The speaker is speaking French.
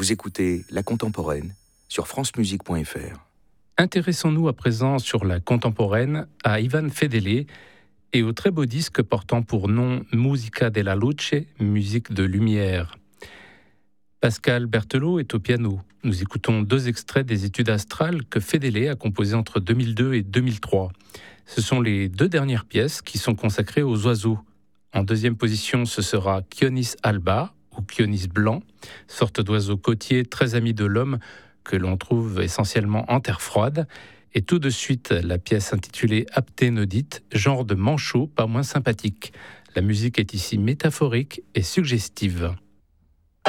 Vous écoutez La Contemporaine sur francemusique.fr. Intéressons-nous à présent sur la contemporaine à Ivan Fedele et au très beau disque portant pour nom Musica della Luce, musique de lumière. Pascal Berthelot est au piano. Nous écoutons 2 extraits des études astrales que Fedele a composées entre 2002 et 2003. Ce sont les 2 dernières pièces qui sont consacrées aux oiseaux. En deuxième position, ce sera Chionis alba, ou Chionis blanc, sorte d'oiseau côtier très ami de l'homme que l'on trouve essentiellement en terre froide. Et tout de suite, la pièce intitulée Apténodite, genre de manchot pas moins sympathique. La musique est ici métaphorique et suggestive.